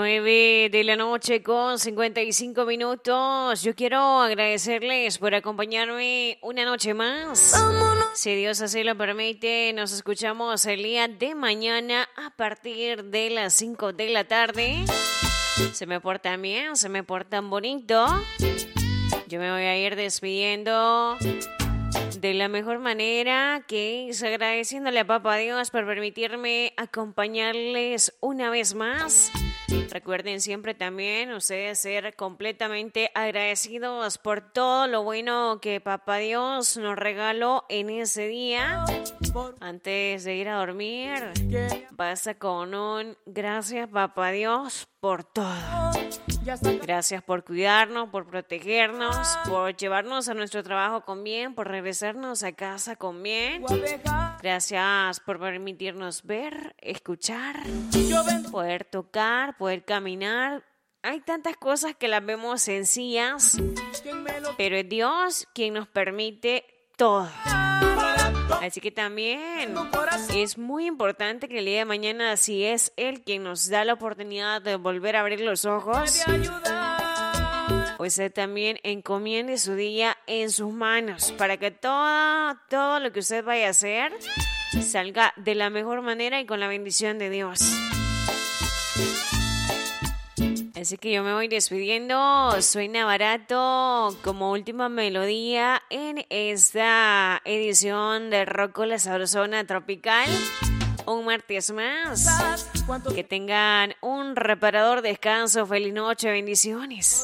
9 de la noche con 55 minutos. Yo quiero agradecerles por acompañarme una noche más. Si Dios así lo permite, nos escuchamos el día de mañana a partir de las 5 de la tarde. Se me portan bien, se me portan bonito. Yo me voy a ir despidiendo de la mejor manera, que es agradeciéndole a Papá Dios por permitirme acompañarles una vez más. Recuerden siempre también ustedes ser completamente agradecidos por todo lo bueno que Papá Dios nos regaló en ese día. Antes de ir a dormir, basta con un gracias Papá Dios por todo. Gracias por cuidarnos, por protegernos, por llevarnos a nuestro trabajo con bien, por regresarnos a casa con bien. Gracias por permitirnos ver, escuchar, poder tocar, poder caminar. Hay tantas cosas que las vemos sencillas, pero es Dios quien nos permite todo. Así que también es muy importante que el día de mañana, si es Él quien nos da la oportunidad de volver a abrir los ojos, pues Él también encomiende su día en sus manos para que todo lo que usted vaya a hacer salga de la mejor manera y con la bendición de Dios. Así que yo me voy despidiendo. Suena barato como última melodía en esta edición de Rocco La Sabrosona Tropical. Un martes más. Que tengan un reparador descanso. Feliz noche, bendiciones.